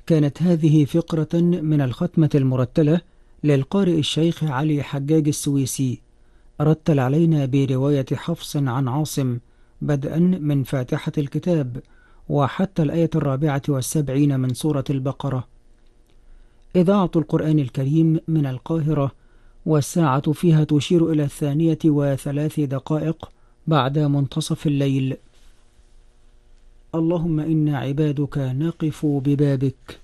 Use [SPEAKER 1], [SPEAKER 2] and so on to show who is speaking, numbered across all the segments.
[SPEAKER 1] كانت هذه فقرة من الختمة المرتلة للقارئ الشيخ علي حجاج السويسي، رتل علينا برواية حفص عن عاصم بدءا من فاتحة الكتاب وحتى الآية 74 من سورة البقرة. إذاعة القرآن الكريم من القاهرة، والساعة فيها تشير إلى 2:03 بعد منتصف الليل. اللهم إنا عبادك نقف ببابك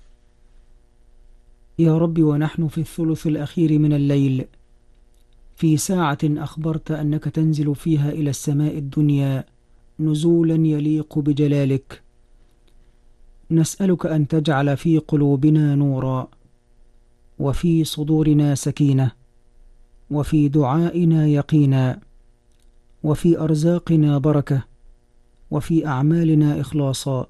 [SPEAKER 1] يا رب، ونحن في الثلث الأخير من الليل، في ساعة أخبرت أنك تنزل فيها إلى السماء الدنيا نزولا يليق بجلالك. نسألك أن تجعل في قلوبنا نورا، وفي صدورنا سكينة، وفي دعائنا يقينا، وفي أرزاقنا بركة، وفي أعمالنا إخلاصا.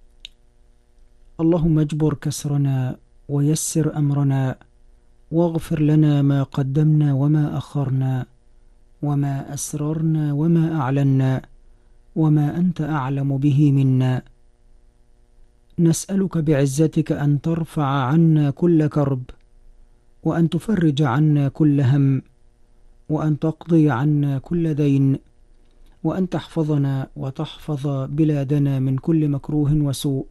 [SPEAKER 1] اللهم اجبر كسرنا ويسر أمرنا، واغفر لنا ما قدمنا وما أخرنا، وما أسررنا وما أعلنا، وما أنت أعلم به منا. نسألك بعزتك أن ترفع عنا كل كرب، وأن تفرج عنا كل هم، وأن تقضي عنا كل دين، وأن تحفظنا وتحفظ بلادنا من كل مكروه وسوء.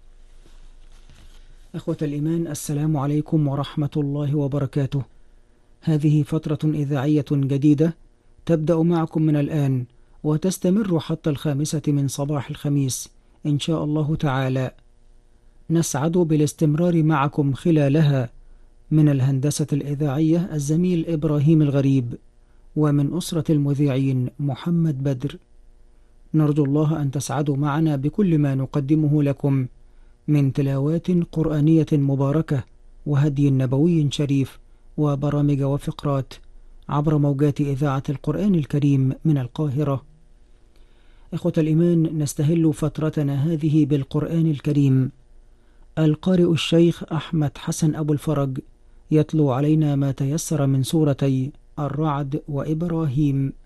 [SPEAKER 1] إخوة الإيمان، السلام عليكم ورحمة الله وبركاته. هذه فترة إذاعية جديدة تبدأ معكم من الآن، وتستمر حتى 5 من صباح الخميس إن شاء الله تعالى. نسعد بالاستمرار معكم خلالها. من الهندسة الإذاعية الزميل إبراهيم الغريب، ومن أسرة المذيعين محمد بدر. نرجو الله أن تسعدوا معنا بكل ما نقدمه لكم من تلاوات قرآنية مباركة، وهدي نبوي شريف، وبرامج وفقرات عبر موجات إذاعة القرآن الكريم من القاهرة. إخوة الإيمان، نستهل فترتنا هذه بالقرآن الكريم. القارئ الشيخ أحمد حسن أبو الفرج يتلو علينا ما تيسر من سورتي الرعد وإبراهيم.